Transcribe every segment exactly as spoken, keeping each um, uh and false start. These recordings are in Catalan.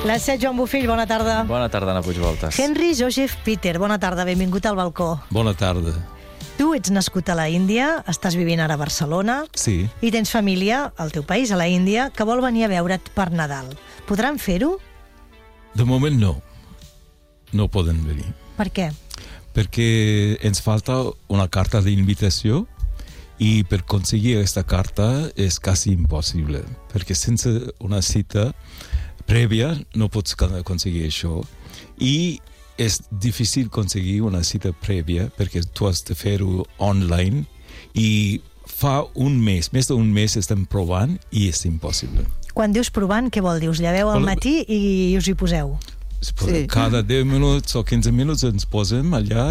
Les set, Joan Bofill, bona tarda. Bona tarda, Anna Puigvoltes. Henry Joseph Peter, bona tarda, benvingut al balcó. Bona tarda. Tu ets nascut a la Índia, estàs vivint ara a Barcelona. Sí. I tens família al teu país, a la Índia, que vol venir a veure't per Nadal. Podran fer-ho? De moment no. No poden venir. Per què? Perquè ens falta una carta d'invitació i per aconseguir aquesta carta és quasi impossible, perquè sense una cita prèvia no pots aconseguir això. I és difícil aconseguir una cita prèvia perquè tu has de fer-ho online i fa un mes, més d'un mes estem provant i és impossible. Quan dius provant, què vol dir? Us lleveu al matí i us hi poseu? Sí. Cada deu minuts o quinze minuts ens posem allà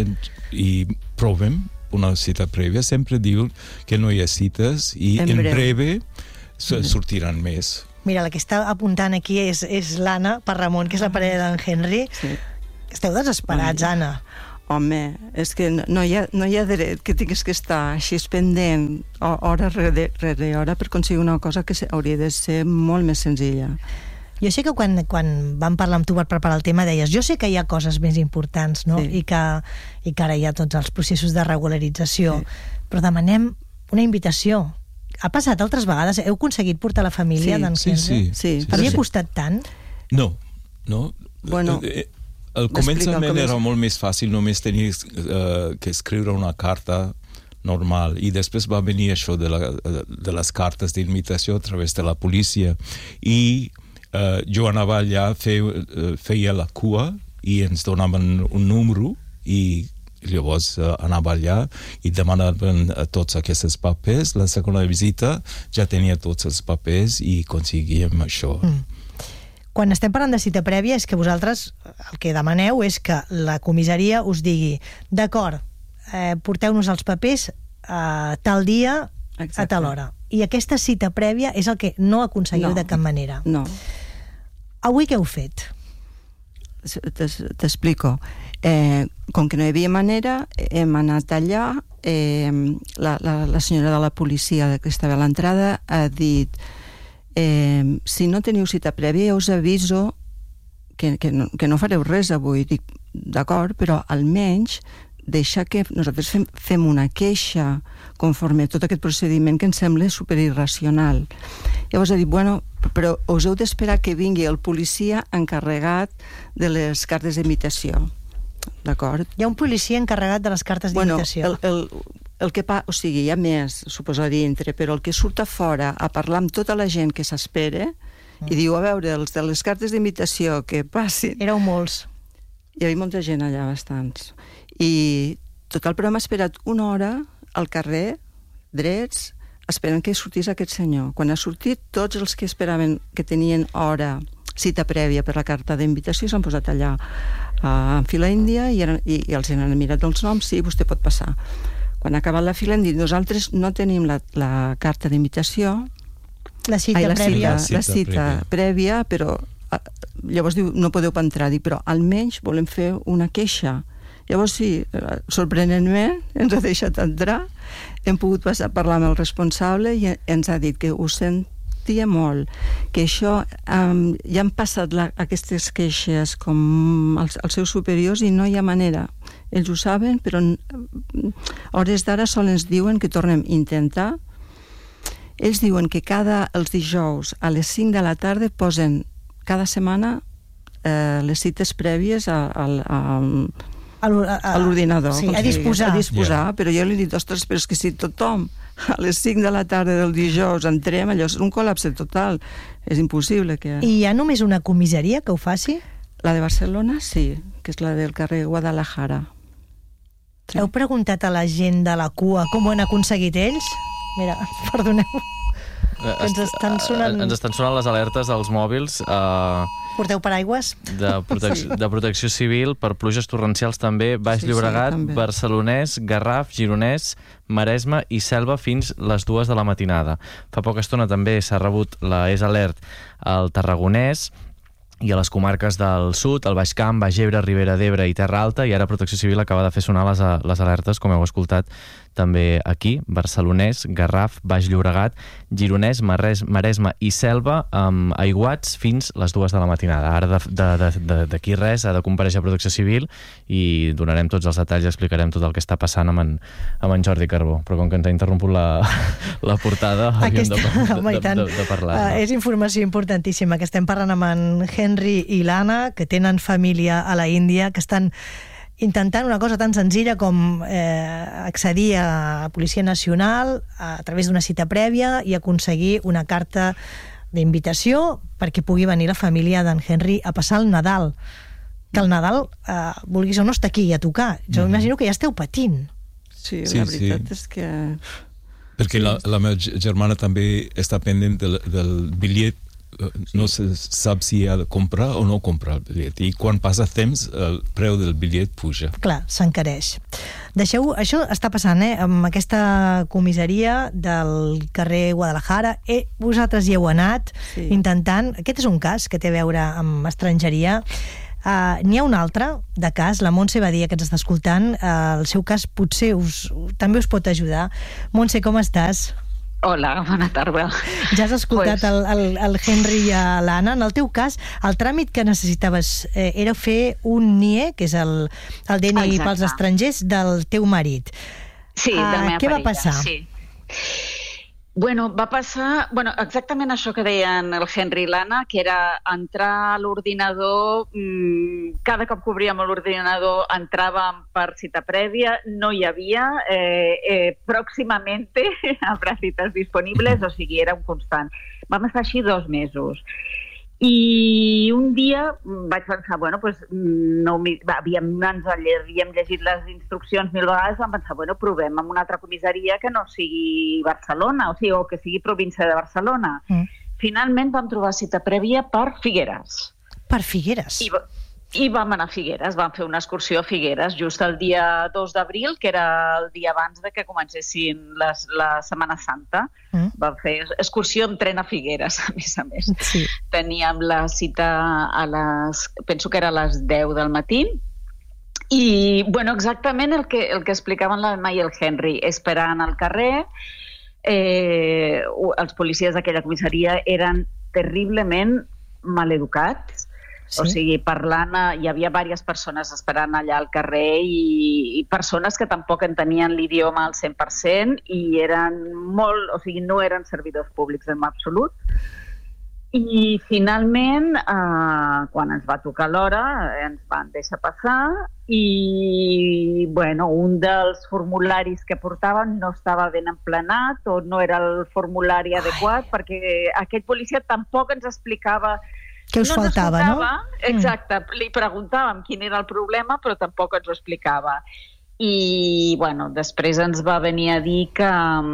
i provem una cita prèvia. Sempre diuen que no hi ha cites i en, en breve sortiran més. Mira, la que està apuntant aquí és, és l'Anna Parramon, que és la parella d'en Henry. Sí. Esteu desesperats, Home. Anna. Home, és que no hi ha, no hi ha dret que tinguis que estar així pendent hora rere, rere hora per aconseguir una cosa que hauria de ser molt més senzilla. Jo sé que quan, quan vam parlar amb tu per preparar el tema deies, jo sé que hi ha coses més importants, no? Sí. I, que, i que ara hi ha tots els processos de regularització, sí. Però demanem una invitació. Ha passat altres vegades? Heu aconseguit portar la família sí, d'en sí, Henry? Sí, sí. sí. Havia costat tant? No, no. Bueno, al començament era molt més fàcil, només tenies uh, que escriure una carta normal, i després va venir això de, la, de les cartes d'invitació a través de la policia, i uh, jo anava allà, feia, feia la cua i ens donaven un número i llavors uh, anava allà i demanaven uh, tots aquests papers. La segona visita ja tenia tots els papers i aconseguíem això. Mm. Quan estem parlant de cita prèvia és que vosaltres el que demaneu és que la comissaria us digui d'acord, eh, porteu-nos els papers a tal dia, Exacte. A tal hora. I aquesta cita prèvia és el que no aconseguiu no, de cap manera. No. Avui què heu fet? T'explico. Eh, com que no hi havia manera, hem anat allà, eh, la, la, la senyora de la policia que estava a l'entrada ha dit eh, si no teniu cita prèvia ja us aviso que, que, no, que no fareu res avui. Dic, d'acord, però almenys deixa que nosaltres fem, fem una queixa conforme a tot aquest procediment que ens sembla superirracional. Llavors ha dit, bueno, però us heu d'esperar que vingui el policia encarregat de les cartes d'invitació. D'acord? Hi ha un policia encarregat de les cartes d'invitació. Bueno, el, el, el que pa, o sigui, hi ha més, suposo, a dintre, però el que surt a fora a parlar amb tota la gent que s'espera mm. i diu, a veure, els de les cartes d'invitació que passin. Éreu molts. Hi havia molta gent allà, bastants. I total, però hem esperat una hora al carrer, drets, esperant que sortís aquest senyor. Quan ha sortit, tots els que esperaven que tenien hora, cita prèvia per la carta d'invitació, s'han posat allà a fila índia i, i, i els han mirat els noms, sí, vostè pot passar. Quan ha acabat la fila hem dit, nosaltres no tenim la, la carta d'invitació, la cita ai, la prèvia, cita, la cita prèvia, però llavors diu, no podeu entrar, dic, però almenys volem fer una queixa. Llavors sí, sorprenentment ens ha deixat entrar, hem pogut passar a parlar amb el responsable i ens ha dit que ho sentia molt, que això um, ja han passat la, aquestes queixes com als, als seus superiors i no hi ha manera. Ells ho saben, però a hores d'ara sol ens diuen que tornem a intentar. Ells diuen que cada els dijous a les cinc de la tarda posen cada setmana eh, les cites prèvies a, a, a, a l'ordinador. Sí, a disposar. A disposar, yeah. Però jo li he dit, ostres, però és que si tothom a les cinc de la tarda del dijous entrem, allò és un col·lapse total. És impossible que... I hi ha només una comissaria que ho faci? La de Barcelona, sí, que és la del carrer Guadalajara. Sí. Heu preguntat a la gent de la cua com ho han aconseguit ells? Mira, perdoneu. Ens estan sonant... Ens estan sonant les alertes als mòbils. Eh, Porteu paraigües? De, protec... sí. de protecció civil per pluges torrencials també. Baix sí, Llobregat, sí, Barcelonès, Garraf, Gironès, Maresme i Selva fins les dues de la matinada. Fa poca estona també s'ha rebut la És Alert al Tarragonès i a les comarques del sud, el Baix Camp, Baix Ebre, Ribera d'Ebre i Terra Alta, i ara Protecció Civil acaba de fer sonar les, les alertes, com heu escoltat també aquí, Barcelonès, Garraf, Baix Llobregat, Gironès, Mares, Maresme i Selva, amb aiguats fins les dues de la matinada. Ara d'aquí res ha de comparèixer Protecció Civil i donarem tots els detalls i explicarem tot el que està passant amb en, amb en Jordi Carbó. Però com que ens ha interromput la, la portada, havíem de, de, de, de, de parlar. Uh, no? És informació importantíssima, que estem parlant amb en Henry i l'Anna, que tenen família a la Índia, que estan intentant una cosa tan senzilla com eh, accedir a la Policia Nacional a, a través d'una cita prèvia i aconseguir una carta d'invitació perquè pugui venir la família d'en Henry a passar el Nadal. Que el Nadal, eh, vulguis o no, està aquí a tocar. Jo mm. imagino que ja esteu patint. Sí, sí la veritat sí. és que... Perquè la, la meva germana també està pendent del, del bitllet. No se sap si ha de comprar o no comprar el bitllet, i quan passa temps el preu del bitllet puja. Clar, s'encareix. Deixeu, això està passant, eh, amb aquesta comissaria del carrer Guadalajara. Eh, vosaltres hi heu anat sí. intentant... Aquest és un cas que té a veure amb estrangeria. Uh, n'hi ha un altre de cas, la Montse Badia, que ens està escoltant. Uh, el seu cas potser us, també us pot ajudar. Montse, com estàs? Hola, bona tarda. Ja has escoltat pues... el, el, el Henry i l'Anna. En el teu cas, el tràmit que necessitaves eh, era fer un N I E, que és el, el D N I Exacte. Pels estrangers, del teu marit. Sí, de la meva Què parella. va passar? Sí. Bueno, va passar bueno, exactament això que deien el Henry i l'Anna, que era entrar a l'ordinador, mmm, cada cop que obríem l'ordinador entràvem per cita prèvia, no hi havia, eh, eh, pròximamente habrà cites disponibles, o sigui, era un constant. Vam estar així dos mesos. I un dia vaig pensar, bueno, pues, no, havíem, ens havíem llegit les instruccions mil vegades, vam pensar, bueno, provem amb una altra comissaria que no sigui Barcelona, o sigui, o que sigui província de Barcelona. Mm. Finalment vam trobar cita prèvia per Figueres. Per Figueres? I, I vam anar a Figueres, vam fer una excursió a Figueres just el dia dos d'abril, que era el dia abans de que comencessin les, la Setmana Santa. Mm. Vam fer excursió amb tren a Figueres, a més a més. Sí. Teníem la cita a les, penso que era a les deu del matí, i bueno, exactament el que, el que explicaven l'Anna i el Henry, esperant al carrer. Eh, els policies d'aquella comissaria eren terriblement maleducats. Sí. O sigui, parlant, hi havia diverses persones esperant allà al carrer i, i persones que tampoc entenien l'idioma al cent per cent i eren molt, o sigui, no eren servidors públics en absolut. I finalment, eh, quan ens va tocar l'hora, ens van deixar passar i, bueno, un dels formularis que portaven no estava ben emplenat o no era el formulari adequat, perquè aquest policia tampoc ens explicava què us no faltava, no? Exacte, mm. li preguntàvem quin era el problema, però tampoc ens ho explicava. I, bueno, després ens va venir a dir que...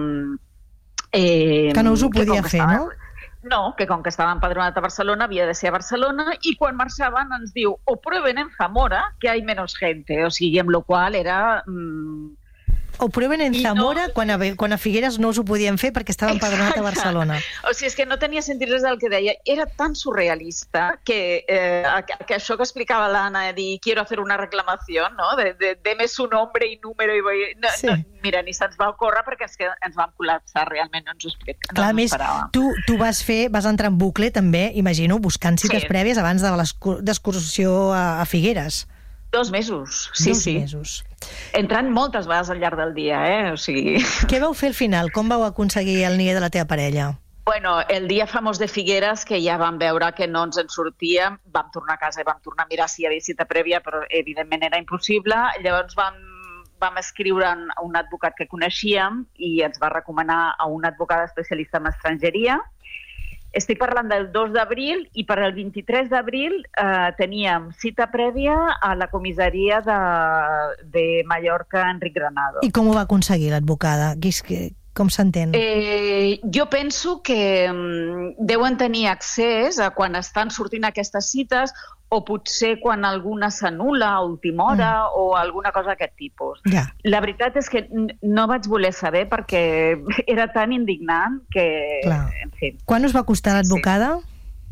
Eh, que no us ho podia fer, estava, no? No, que com que estava empadronat a Barcelona, havia de ser a Barcelona, i quan marxaven ens diu, o prueben en Zamora, que hay menos gente, o sigui, amb lo qual era... Mm, o prueben en Zamora, no... quan, a, quan a Figueres no us ho podien fer perquè estava empadronat a Barcelona. O sigui, és que no tenia sentit res del que deia. Era tan surrealista que, eh, que això que explicava l'Anna, de dir, quiero hacer una reclamació, no? De, de, deme su nombre i número. I voy... no, sí. no, mira, ni se'ns va ocórrer perquè és que ens vam col·lapsar, realment no ens ho explica. Clar, no més, tu, tu vas fer, vas entrar en bucle també, imagino, buscant cites sí. prèvies abans de l'excursió a, a Figueres. Dos mesos, sí, Dos sí. mesos. Entrant moltes vegades al llarg del dia, eh? O sigui... Què vau fer al final? Com vau aconseguir el N I E de la teva parella? Bueno, el dia famós de Figueres, que ja vam veure que no ens en sortíem, vam tornar a casa i vam tornar a mirar si hi havia cita prèvia, però evidentment era impossible. Llavors vam, vam escriure a un advocat que coneixíem i ens va recomanar a un advocat especialista en estrangeria. Estic parlant del dos d'abril i per al vint-i-tres d'abril eh, teníem cita prèvia a la comissaria de, de Mallorca, Enric Granado. I com ho va aconseguir l'advocada? Com s'entén? Eh, jo penso que um, deuen tenir accés a quan estan sortint aquestes cites o potser quan alguna s'anul·la a última hora mm. o alguna cosa d'aquest tipus. Ja. La veritat és que no vaig voler saber perquè era tan indignant que... Clar. En fi. Quan us va costar l'advocada? Sí.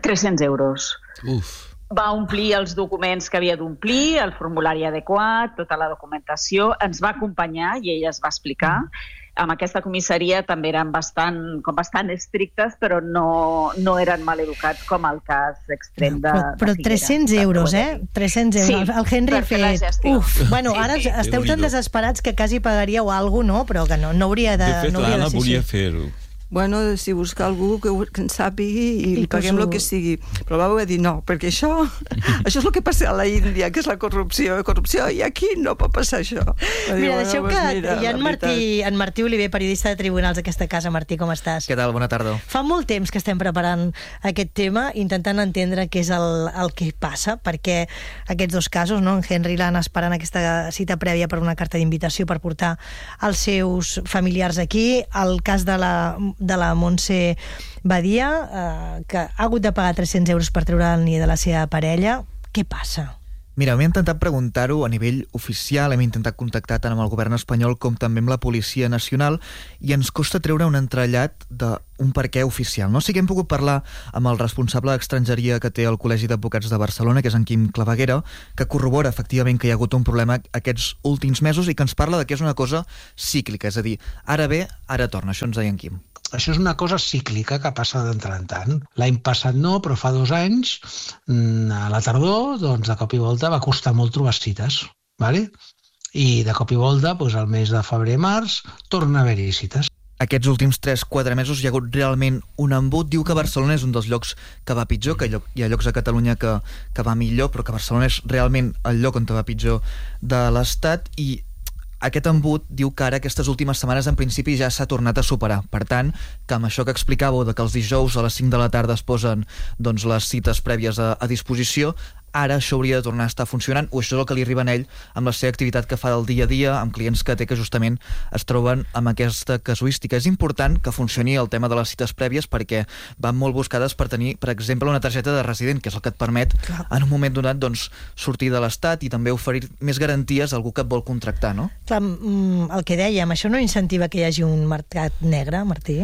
tres-cents euros. Uf. Va omplir els documents que havia d'omplir, el formulari adequat, tota la documentació, ens va acompanyar i ella es va explicar. Amb aquesta comissaria també eren bastant, com bastant estrictes, però no, no eren maleducats com el cas extrem de, però, però de Figueres. tres-cents euros, eh? tres-cents euros. Sí, el Henry ha fet... Uf, bueno, ara sí, sí. esteu tan desesperats que quasi pagaríeu alguna cosa, no? Però que no, no hauria de, de fet, no hauria l'Anna de ser volia així. fer-ho. Bueno, si busca algú que, que en sàpigui i, I li paguem el que sigui. Però va haver dir no, perquè això això és el que passa a la Índia, que és la corrupció. Corrupció, i aquí no pot passar això. Mira, dir, deixeu bueno, que mira, hi ha en Martí, en Martí Oliver, periodista de tribunals d'aquesta casa. Martí, com estàs? Què tal? Bona tarda. Fa molt temps que estem preparant aquest tema, intentant entendre què és el, el que passa, perquè aquests dos casos, no? En Henry i l'Anna esperant aquesta cita prèvia per una carta d'invitació per portar els seus familiars aquí, el cas de la de la Montse Badia, eh, que ha hagut de pagar tres-cents euros per treure el ni de la seva parella. Què passa? Mira, hem intentat preguntar-ho a nivell oficial, hem intentat contactar tant amb el govern espanyol com també amb la Policia Nacional i ens costa treure un entrellat d'un per què oficial. No? Sí que hem pogut parlar amb el responsable d'estrangeria que té el Col·legi d'Advocats de Barcelona, que és en Quim Claveguera, que corrobora efectivament que hi ha hagut un problema aquests últims mesos i que ens parla de que és una cosa cíclica, és a dir, ara ve, ara torna. Això ens deia en Quim. Això és una cosa cíclica que passa d'entre en tant. L'any passat no, però fa dos anys, a la tardor, doncs, de cop i volta va costar molt trobar cites. ¿Vale? I de cop i volta, doncs, al mes de febrer-març, torna a haver-hi cites. Aquests últims tres quatre mesos hi ha hagut realment un embut. Diu que Barcelona és un dels llocs que va pitjor, que hi ha llocs a Catalunya que, que va millor, però que Barcelona és realment el lloc on va pitjor de l'Estat. I aquest embut diu que ara aquestes últimes setmanes en principi ja s'ha tornat a superar. Per tant, que amb això que explicàveu de que els dijous a les cinc de la tarda es posen doncs, les cites prèvies a, a disposició, ara això hauria de tornar a estar funcionant, o això és el que li arriba a ell amb la seva activitat que fa del dia a dia, amb clients que té que justament es troben amb aquesta casuística. És important que funcioni el tema de les cites prèvies perquè van molt buscades per tenir, per exemple, una targeta de resident, que és el que et permet Clar. en un moment donat doncs, sortir de l'Estat i també oferir més garanties a algú que et vol contractar, no? Clar, el que dèiem, això no incentiva que hi hagi un mercat negre, Martí?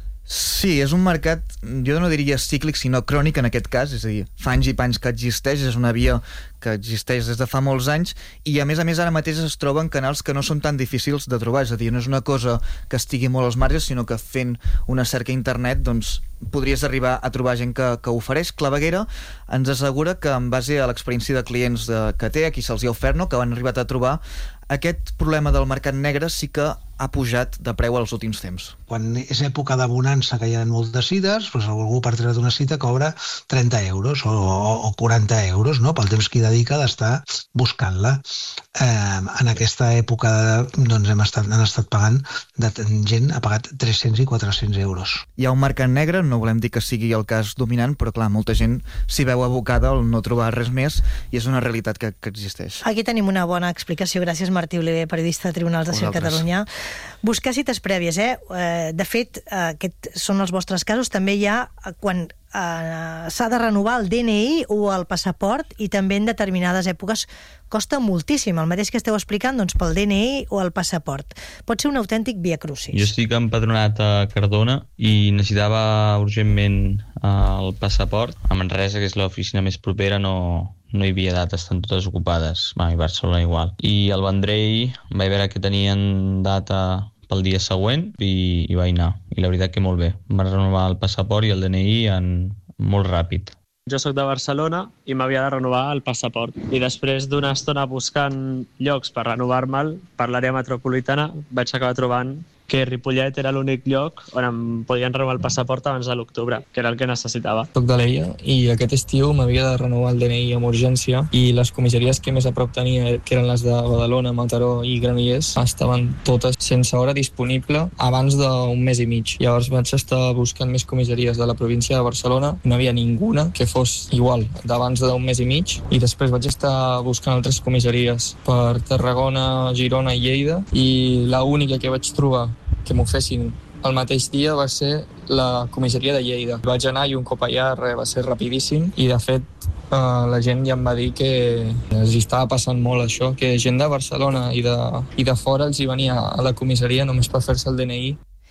Sí, és un mercat, jo no diria cíclic, sinó crònic en aquest cas, és a dir, fa anys i panys que existeix, és una via que existeix des de fa molts anys i a més a més ara mateix es troben canals que no són tan difícils de trobar, és a dir, no és una cosa que estigui molt als marges, sinó que fent una cerca a internet doncs podries arribar a trobar gent que, que ofereix. Claveguera ens assegura que en base a l'experiència de clients de, que té, aquí se'ls hi ha ofert, no? que han arribat a trobar, aquest problema del mercat negre sí que ha pujat de preu als últims temps. Quan és època de bonança, que hi ha moltes cites, doncs algú per treure una cita cobra trenta euros o, o, o quaranta euros, no? Pel temps que hi dedica d'estar buscant-la. Eh, en aquesta època doncs hem estat, han estat pagant, de, gent ha pagat tres-cents i quatre-cents euros. Hi ha un mercat negre, no volem dir que sigui el cas dominant, però clar, molta gent s'hi veu abocada al no trobar res més i és una realitat que, que existeix. Aquí tenim una bona explicació. Gràcies, Martí Oliver, periodista de Tribunals de Ciutat Catalunya. Buscar cites prèvies, eh? De fet, aquests són els vostres casos. També hi ha quan eh, s'ha de renovar el D N I o el passaport i també en determinades èpoques costa moltíssim. El mateix que esteu explicant doncs, pel D N I o el passaport. Pot ser un autèntic viacrucis. Jo estic empadronat a Cardona i necessitava urgentment el passaport. A Manresa, que és l'oficina més propera, no... no hi havia dates, estan totes ocupades. Va, i Barcelona igual. I al Vendrell vaig veure que tenien data pel dia següent i, i vaig anar. I la veritat que molt bé. Em van renovar el passaport i el D N I en molt ràpid. Jo sóc de Barcelona i m'havia de renovar el passaport. I després d'una estona buscant llocs per renovar-me'l per l'àrea metropolitana, vaig acabar trobant que Ripollet era l'únic lloc on em podien renovar el passaport abans de l'octubre, que era el que necessitava. Soc d'Alella i aquest estiu m'havia de renovar el D N I amb urgència i les comissaries que més a prop tenia, que eren les de Badalona, Mataró i Granollers, estaven totes sense hora disponible abans d'un mes i mig. Llavors vaig estar buscant més comissaries de la província de Barcelona, no havia ninguna que fos igual d'abans d'un mes i mig, i després vaig estar buscant altres comissaries per Tarragona, Girona i Lleida, i l'única que vaig trobar que m'ho fessin el mateix dia va ser la comissaria de Lleida. Vaig anar i un cop allà res, va ser rapidíssim i de fet eh, la gent ja em va dir que els estava passant molt això, que gent de Barcelona i de, i de fora els hi venia a la comissaria només per fer-se el D N I.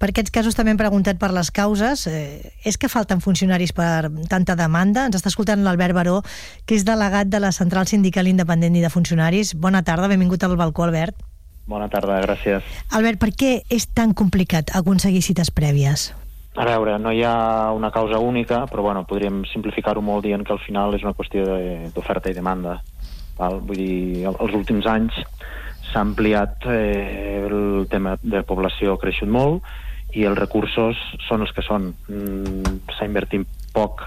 Per aquests casos també hem preguntat per les causes. Eh, és que falten funcionaris per tanta demanda? Ens està escoltant l'Albert Baró, que és delegat de la Central Sindical Independent i de Funcionaris. Bona tarda, benvingut al balcó, Albert. Bona tarda, gràcies. Albert, per què és tan complicat aconseguir cites prèvies? A veure, no hi ha una causa única, però bueno, podríem simplificar-ho molt dient que al final és una qüestió d'oferta i demanda. Val? Vull dir, els últims anys s'ha ampliat, eh, el tema de població ha creixut molt i els recursos són els que són. Mm, s'ha invertit poc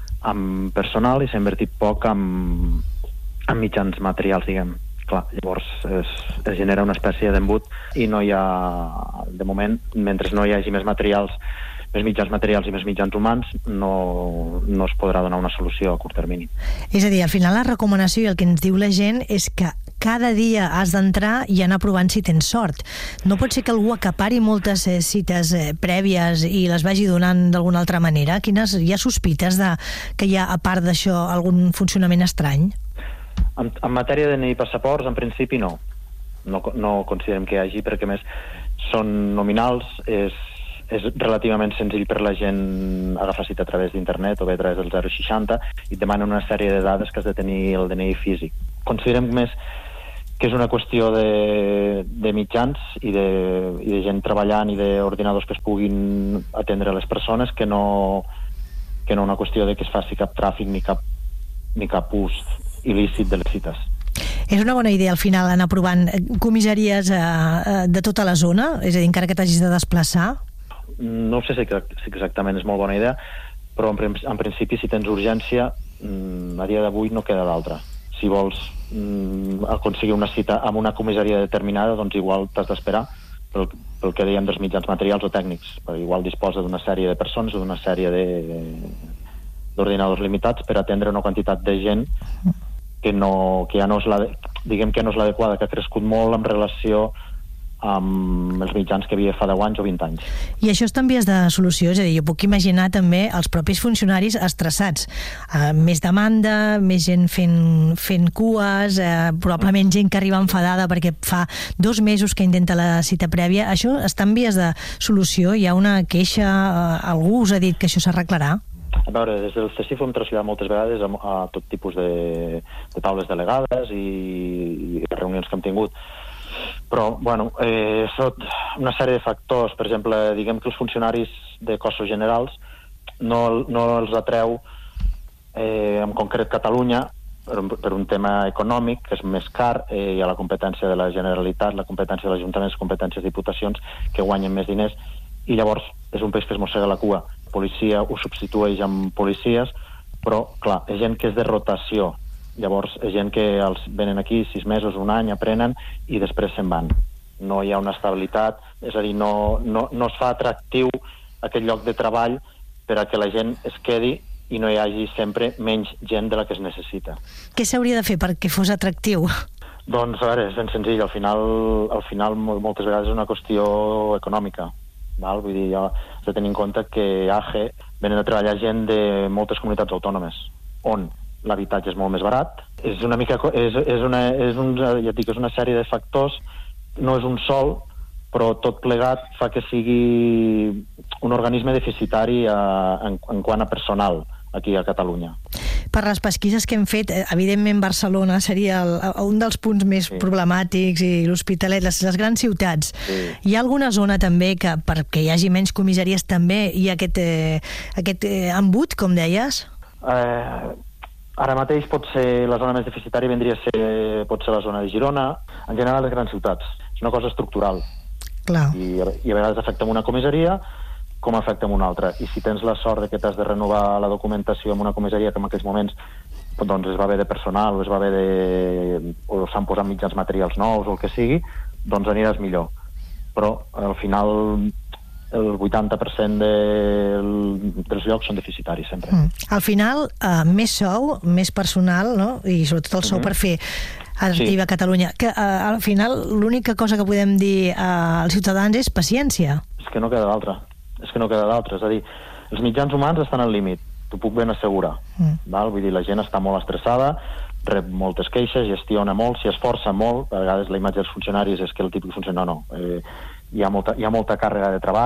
en personal i s'ha invertit poc en, en mitjans materials, diguem. Clar, llavors es, es genera una espècie d'embut i no hi ha, de moment, mentre no hi hagi més materials, més mitjans materials i més mitjans humans, no, no es podrà donar una solució a curt termini. És a dir, al final la recomanació i el que ens diu la gent és que cada dia has d'entrar i anar provant si tens sort. No pot ser que algú acapari moltes eh, cites eh, prèvies i les vagi donant d'alguna altra manera? Quines, hi ha sospites de, que hi ha, a part d'això, algun funcionament estrany? En, en matèria de D N I i passaports, en principi no. No, no considerem que hi hagi, perquè més són nominals, és, és relativament senzill per la gent agafar cita a través d'internet o bé a través del zero seixanta i et demanen una sèrie de dades que has de tenir el D N I físic. Considerem més que és una qüestió de, de mitjans i de, i de gent treballant i d'ordinadors que es puguin atendre les persones que no, que no una qüestió de que es faci cap tràfic ni cap, ni cap ús il·lícit de les cites. És una bona idea al final anar provant comissaries eh, de tota la zona? És a dir, encara que t'hagis de desplaçar? No sé si exactament és molt bona idea, però en, en principi si tens urgència a dia d'avui no queda d'altra. Si vols mm, aconseguir una cita amb una comissaria determinada, doncs igual t'has d'esperar pel, pel que dèiem dels mitjans materials o tècnics, perquè igual disposa d'una sèrie de persones o d'una sèrie de d'ordinadors limitats per atendre una quantitat de gent que, no, que ja no és la, diguem que no és l'adequada, que ha crescut molt en relació amb els mitjans que havia fa deu anys o vint anys. I això està en vies de solució? És a dir, jo puc imaginar també els propis funcionaris estressats. Uh, més demanda, més gent fent, fent cues, uh, probablement gent que arriba enfadada perquè fa dos mesos que intenta la cita prèvia. Això està en vies de solució? Hi ha una queixa? Uh, algú us ha dit que això s'arreglarà? A veure, des del C E C I F hem traslladat moltes vegades a, a tot tipus de, de taules delegades i, i reunions que hem tingut. Però, bueno, eh, són una sèrie de factors. Per exemple, diguem que els funcionaris de cossos generals no, no els atreu, eh, en concret Catalunya, per, per un tema econòmic, que és més car, eh, hi ha la competència de la Generalitat, la competència de l'Ajuntament, les competències de diputacions, que guanyen més diners, i llavors és un país que es mossega la cua. Policia ho substitueix amb policies, però, clar, és gent que és de rotació. Llavors, és gent que els venen aquí sis mesos, un any, aprenen i després se'n van. No hi ha una estabilitat, és a dir, no, no, no es fa atractiu aquest lloc de treball per a que la gent es quedi i no hi hagi sempre menys gent de la que es necessita. Què s'hauria de fer perquè fos atractiu? Doncs, a veure, és ben senzill. Al final, al final moltes vegades és una qüestió econòmica. Val? Vull dir, ja has de tenir en compte que A G venen a treballar gent de moltes comunitats autònomes, on l'habitatge és molt més barat. És una mica, és, és una, és un, ja dic, és una sèrie de factors, no és un sol, però tot plegat fa que sigui un organisme deficitari a, en, en quant a personal aquí a Catalunya. Per les pesquises que hem fet, evidentment Barcelona seria el, un dels punts més sí. problemàtics i l'Hospitalet, les, les grans ciutats. Sí. Hi ha alguna zona també que perquè hi hagi menys comissaries també hi ha aquest, eh, aquest eh, embut, com deies? Eh... Ara mateix pot ser la zona més deficitària vendria a ser, pot ser la zona de Girona, en general les grans ciutats. És una cosa estructural. Clar. I, i a vegades afecta una comissaria com afecta una altra. I si tens la sort de que t'has de renovar la documentació en una comissaria que en aquells moments doncs es va haver de personal o es va haver de... o s'han posat mitjans materials nous o el que sigui, doncs aniràs millor. Però al final el vuitanta per cent de, dels llocs són deficitaris sempre. Mm. Al final, uh, més sou, més personal, no? I sobretot el sou mm-hmm. per fer Atractiva sí. Catalunya, que uh, al final l'única cosa que podem dir uh, als ciutadans és paciència. És que no queda d'altra, és que no queda d'altra, és a dir, els mitjans humans estan al límit, t'ho puc ben assegurar, mm. val? Vull dir, la gent està molt estressada, rep moltes queixes, gestiona molt, s'hi esforça molt, a vegades la imatge dels funcionaris és que el tipus funciona, no, no, eh, hi ha molta, hi ha molta càrrega de treball,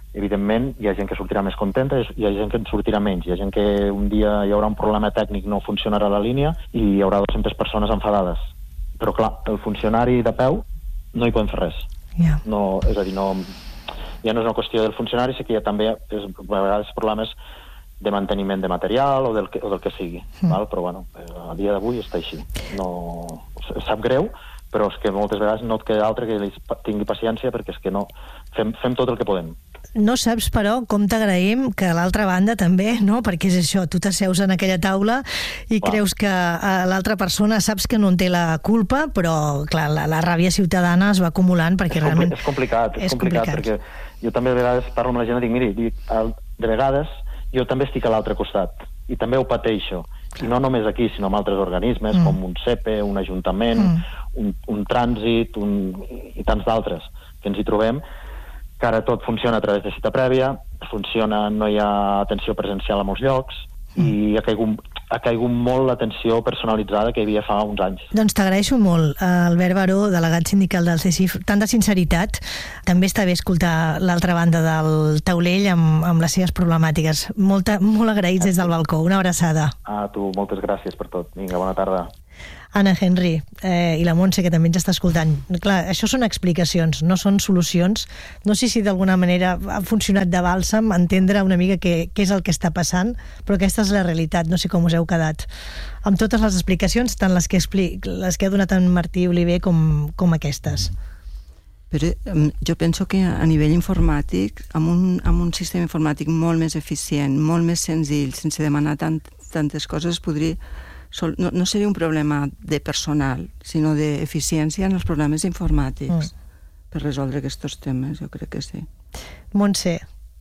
evidentment hi ha gent que sortirà més contenta, hi ha gent que en sortirà menys, hi ha gent que un dia hi haurà un problema tècnic, no funcionarà la línia i hi haurà dues-centes persones enfadades. Però clar, el funcionari de peu no hi podem fer res. Yeah. No, és a dir, no, ja no és una qüestió del funcionari, sí que hi ha també és, a vegades problemes de manteniment de material o del que, o del que sigui, mm. val? Però bueno, a dia d'avui està així. No, sap greu, però és que moltes vegades no et queda altre que tingui paciència, perquè és que no, fem, fem tot el que podem. No saps, però, com t'agraïm que l'altra banda també, no? Perquè és això, tu t'asseus en aquella taula i clar, creus que l'altra persona saps que no en té la culpa, però, clar, la, la ràbia ciutadana es va acumulant perquè és realment... És complicat, és, és complicat, complicat, perquè jo també a vegades parlo amb la gent i dic, miri, dic, de vegades jo també estic a l'altre costat i també ho pateixo. I no només aquí, sinó en altres organismes, mm. com un C E P E, un ajuntament, mm. un, un trànsit, un, i tants d'altres que ens hi trobem, que ara tot funciona a través de cita prèvia, funciona, no hi ha atenció presencial a molts llocs, mm. i ha caigut, ha caigut molt l'atenció personalitzada que hi havia fa uns anys. Doncs t'agraeixo molt, Albert Baró, delegat sindical del C E C I F, tant de sinceritat. També està bé escoltar l'altra banda del taulell amb, amb les seves problemàtiques. Molta, molt agraïts des del balcó. Una abraçada. A tu, moltes gràcies per tot. Vinga, bona tarda. Anna Henry eh, i la Montse, que també ens està escoltant. Clar, això són explicacions, no són solucions. No sé si d'alguna manera ha funcionat de bàlsam entendre una mica què, què és el que està passant, però aquesta és la realitat. No sé com us heu quedat amb totes les explicacions, tant les que, explic, les que ha donat en Martí Oliver com, com aquestes. Però jo penso que a nivell informàtic, amb un, amb un sistema informàtic molt més eficient, molt més senzill, sense demanar tant, tantes coses, podria... No, no seria un problema de personal, sinó d'eficiència en els programes informàtics mm. per resoldre aquests temes, jo crec que sí. Montse.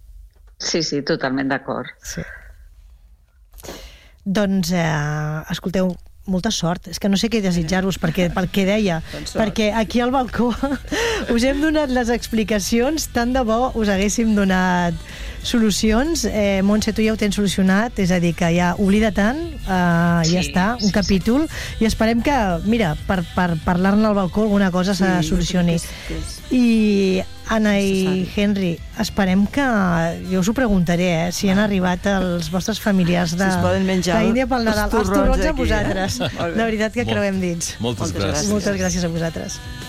Sí, sí, totalment d'acord. Sí. Doncs, eh, escolteu, molta sort. És que no sé què desitjar-vos, perquè, pel que deia, perquè aquí al balcó us hem donat les explicacions, tant de bo us haguéssim donat solucions. Eh, Montse, tu ja ho tens solucionat, és a dir, que ja oblida tant, eh, sí, ja està, un sí, capítol, sí. I esperem que, mira, per, per parlar-ne al balcó alguna cosa sí, se solucioni. I Anna i Henry, esperem que, jo us ho preguntaré, eh, si han arribat els vostres familiars de l'Índia pel Nadal, els torrons a vosaltres. Eh? De veritat que creuem dits. Moltes gràcies. Moltes gràcies a vosaltres.